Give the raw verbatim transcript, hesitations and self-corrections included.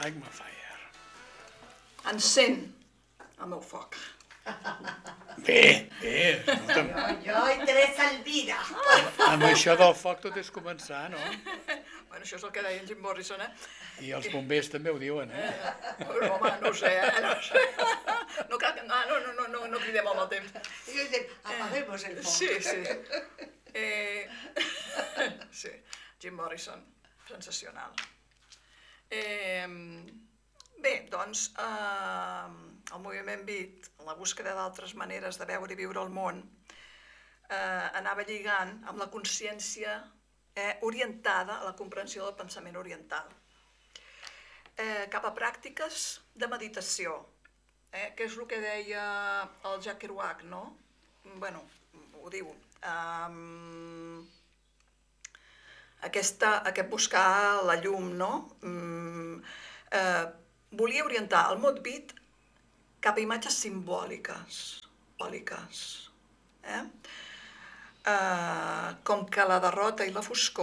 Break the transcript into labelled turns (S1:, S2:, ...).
S1: Light my fire.
S2: Encén el meu foc.
S1: Bé, bé. escolta'm,
S3: Jo, jo i Teresa Elvira.
S1: Amb això del foc tot és començar, no?
S2: Bueno, això és el que deia en Jim Morrison, eh?
S1: I els bombers també ho diuen, eh?
S2: Però, home, no ho sé, eh? No ho sé. No cal que... No, no, no, no, no, no cridem al temps.
S3: I jo dic, apaguemos el foc.
S2: Sí, sí. Eh... Sí, Jim Morrison, sensacional. Eh... Bé, doncs, eh... el moviment Beat, la búsqueda d'altres maneres de veure i viure el món, eh, anava lligant amb la consciència eh, orientada a la comprensió del pensament oriental, eh, cap a pràctiques de meditació, eh, que és el que deia el Jack Kerouac, no? Bueno, ho diu. Um, aquesta, aquest buscar la llum, no? Um, eh, volia orientar el mot Beat cap a imatges simbòliques, simbòliques, eh? Uh, com que la derrota i la foscor